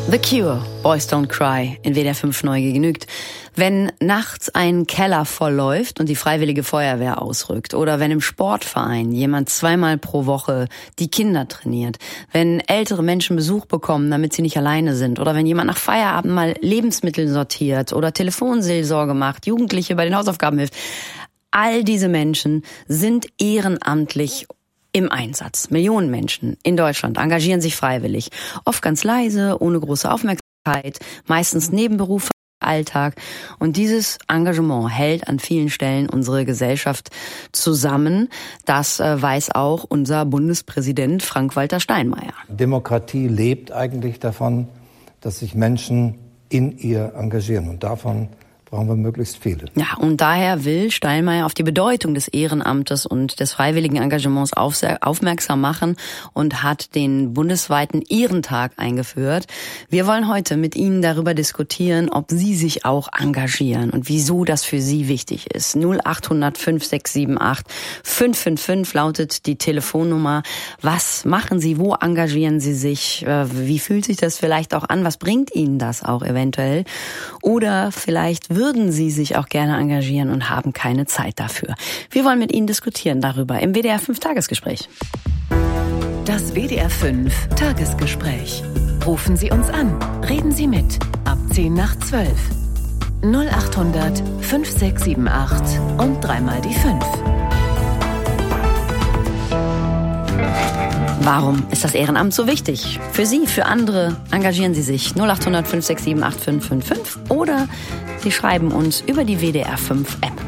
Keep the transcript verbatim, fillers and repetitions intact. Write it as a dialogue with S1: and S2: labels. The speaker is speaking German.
S1: The Cure, Boys Don't Cry, in W D R fünf neu genügt. Wenn nachts ein Keller vollläuft und die Freiwillige Feuerwehr ausrückt oder wenn im Sportverein jemand zweimal pro Woche die Kinder trainiert, wenn ältere Menschen Besuch bekommen, damit sie nicht alleine sind oder wenn jemand nach Feierabend mal Lebensmittel sortiert oder Telefonseelsorge macht, Jugendliche bei den Hausaufgaben hilft, all diese Menschen sind ehrenamtlich im Einsatz. Millionen Menschen in Deutschland engagieren sich freiwillig. Oft ganz leise, ohne große Aufmerksamkeit, meistens Nebenberuf, Alltag. Und dieses Engagement hält an vielen Stellen unsere Gesellschaft zusammen. Das äh, weiß auch unser Bundespräsident Frank-Walter Steinmeier.
S2: Demokratie lebt eigentlich davon, dass sich Menschen in ihr engagieren. Und davon brauchen wir möglichst viele.
S1: Ja, und daher will Steinmeier auf die Bedeutung des Ehrenamtes und des freiwilligen Engagements aufmerksam machen und hat den bundesweiten Ehrentag eingeführt. Wir wollen heute mit Ihnen darüber diskutieren, ob Sie sich auch engagieren und wieso das für Sie wichtig ist. null acht hundert fünf sechs sieben acht fünf fünf fünf lautet die Telefonnummer. Was machen Sie? Wo engagieren Sie sich? Wie fühlt sich das vielleicht auch an? Was bringt Ihnen das auch eventuell? Oder vielleicht würden Sie sich auch gerne engagieren und haben keine Zeit dafür. Wir wollen mit Ihnen diskutieren darüber im W D R fünf Tagesgespräch.
S3: Das W D R fünf Tagesgespräch. Rufen Sie uns an. Reden Sie mit. Ab zehn nach zwölf. null acht hundert fünf sechs sieben acht und dreimal die fünf.
S1: Warum ist das Ehrenamt so wichtig? Für Sie, für andere engagieren Sie sich. null acht hundert fünf sechs sieben acht fünf fünf fünf oder Sie schreiben uns über die W D R fünf App.